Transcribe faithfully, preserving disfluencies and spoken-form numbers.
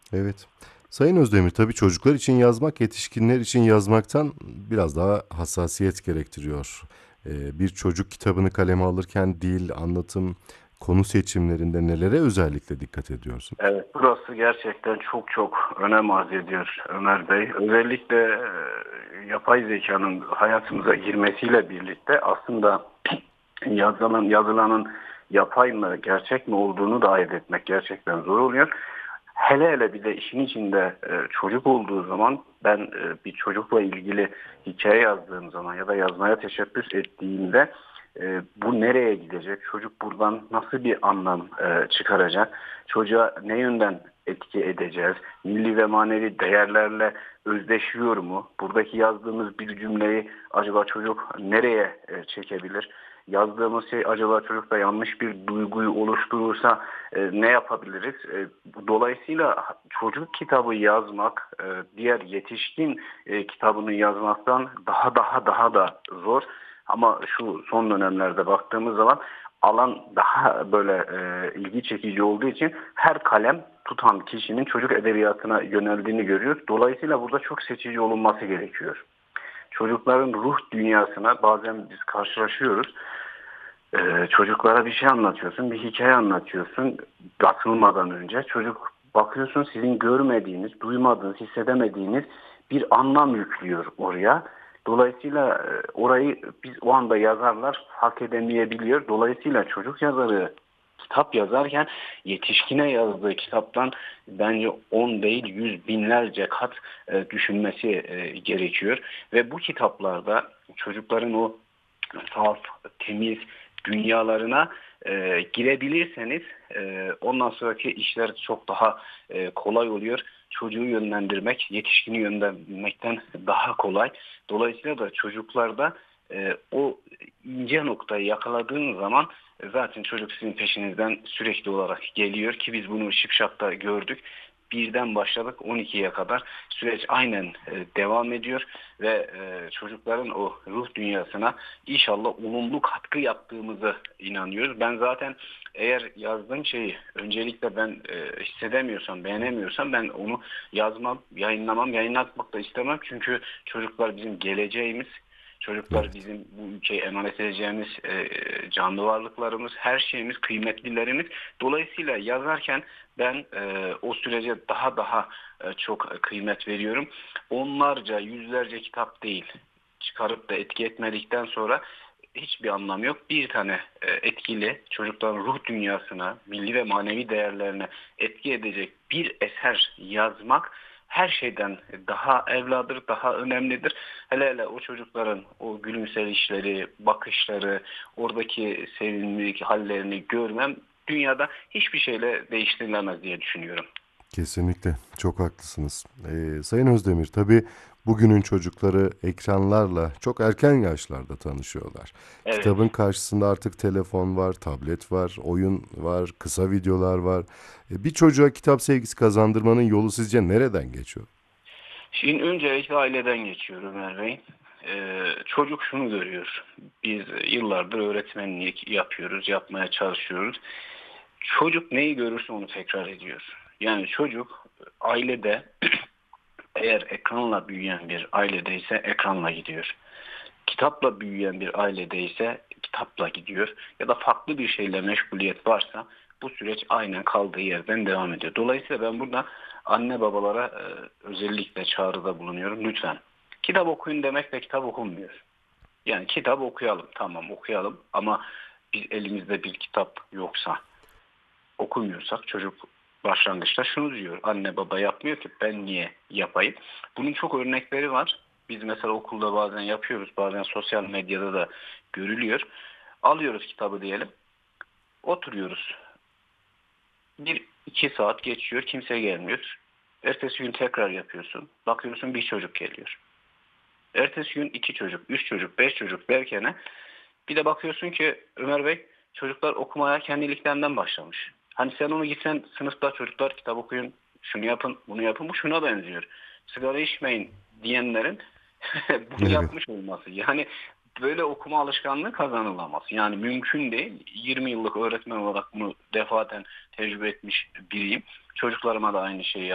Evet. Sayın Özdemir, tabii çocuklar için yazmak, yetişkinler için yazmaktan biraz daha hassasiyet gerektiriyor. Ee, bir çocuk kitabını kaleme alırken dil, anlatım, konu seçimlerinde nelere özellikle dikkat ediyorsunuz? Evet, burası gerçekten çok çok önem arz ediyor Ömer Bey. Özellikle e, yapay zekanın hayatımıza girmesiyle birlikte aslında yazılan, yazılanın yapay mı gerçek mi olduğunu da ayırt etmek gerçekten zor oluyor. Hele hele bir de işin içinde e, çocuk olduğu zaman ben e, bir çocukla ilgili hikaye yazdığım zaman ya da yazmaya teşebbüs ettiğimde e, bu nereye gidecek? Çocuk buradan nasıl bir anlam e, çıkaracak? Çocuğa ne yönden etki edeceğiz? Milli ve manevi değerlerle özdeşiyor mu? Buradaki yazdığımız bir cümleyi acaba çocuk nereye e, çekebilir? Yazdığımız şey acaba çocukta yanlış bir duyguyu oluşturursa e, ne yapabiliriz? E, dolayısıyla çocuk kitabı yazmak e, diğer yetişkin e, kitabını yazmaktan daha daha daha da zor. Ama şu son dönemlerde baktığımız zaman alan daha böyle e, ilgi çekici olduğu için her kalem tutan kişinin çocuk edebiyatına yöneldiğini görüyoruz. Dolayısıyla burada çok seçici olunması gerekiyor. Çocukların ruh dünyasına bazen biz karşılaşıyoruz. Ee, çocuklara bir şey anlatıyorsun, bir hikaye anlatıyorsun basılmadan önce. Çocuk bakıyorsun sizin görmediğiniz, duymadığınız, hissedemediğiniz bir anlam yüklüyor oraya. Dolayısıyla e, orayı biz o anda yazarlar hak edemeyebiliyor. Dolayısıyla çocuk yazarı kitap yazarken yetişkine yazdığı kitaptan bence on değil yüz binlerce kat e, düşünmesi e, gerekiyor. Ve bu kitaplarda çocukların o saf, temiz dünyalarına e, girebilirseniz e, ondan sonraki işler çok daha e, kolay oluyor. Çocuğu yönlendirmek, yetişkini yönlendirmekten daha kolay. Dolayısıyla da çocuklarda e, o ince noktayı yakaladığın zaman e, zaten çocuk sizin peşinizden sürekli olarak geliyor ki biz bunu Şipşak'ta gördük. Birden başladık on ikiye kadar süreç aynen e, devam ediyor ve e, çocukların o ruh dünyasına İnşallah olumlu katkı yaptığımızı inanıyoruz. Ben zaten eğer yazdığım şeyi öncelikle ben e, hissedemiyorsam, beğenemiyorsam ben onu yazmam, yayınlamam, yayınlatmak da istemem. Çünkü çocuklar bizim geleceğimiz. Çocuklar Evet. bizim bu ülkeye emanet edeceğimiz e, canlı varlıklarımız, her şeyimiz, kıymetlilerimiz. Dolayısıyla yazarken ben e, o sürece daha daha e, çok kıymet veriyorum. Onlarca, yüzlerce kitap değil çıkarıp da etki etmedikten sonra hiçbir anlamı yok. Bir tane e, etkili çocukların ruh dünyasına, milli ve manevi değerlerine etki edecek bir eser yazmak her şeyden daha evladır, daha önemlidir. Hele hele o çocukların o gülümseyişleri, bakışları, oradaki sevimlilik hallerini görmem dünyada hiçbir şeyle değiştirilemez diye düşünüyorum. Kesinlikle. Çok haklısınız. Ee, Sayın Özdemir, tabii bugünün çocukları ekranlarla çok erken yaşlarda tanışıyorlar. Evet. Kitabın karşısında artık telefon var, tablet var, oyun var, kısa videolar var. E, bir çocuğa kitap sevgisi kazandırmanın yolu sizce nereden geçiyor? Şimdi öncelikle aileden geçiyor Ömer Bey. Ee, çocuk şunu görüyor. Biz yıllardır öğretmenlik yapıyoruz, yapmaya çalışıyoruz. Çocuk neyi görürse onu tekrar ediyor. Yani çocuk ailede eğer ekranla büyüyen bir ailedeyse ekranla gidiyor. Kitapla büyüyen bir ailedeyse kitapla gidiyor. Ya da farklı bir şeyle meşguliyet varsa bu süreç aynen kaldığı yerden devam ediyor. Dolayısıyla ben burada anne babalara e, özellikle çağrıda bulunuyorum. Lütfen kitap okuyun demekle kitap okunmuyor. Yani kitap okuyalım, tamam okuyalım ama biz elimizde bir kitap yoksa okumuyorsak çocuk başlangıçta şunu diyor. Anne baba yapmıyor ki ben niye yapayım? Bunun çok örnekleri var. Biz mesela okulda bazen yapıyoruz. Bazen sosyal medyada da görülüyor. Alıyoruz kitabı diyelim. Oturuyoruz. Bir iki saat geçiyor. Kimse gelmiyor. Ertesi gün tekrar yapıyorsun. Bakıyorsun bir çocuk geliyor. Ertesi gün iki çocuk, üç çocuk, beş çocuk derken bir de bakıyorsun ki Ömer Bey çocuklar okumaya kendiliklerinden başlamış. Hani sen onu gitsen sınıfta çocuklar kitap okuyun, şunu yapın, bunu yapın. Bu şuna benziyor. Sigara içmeyin diyenlerin bunu Evet. yapmış olması. Yani böyle okuma alışkanlığı kazanılamaz. Yani mümkün değil. yirmi yıllık öğretmen olarak bunu defaten tecrübe etmiş biriyim. Çocuklarıma da aynı şeyi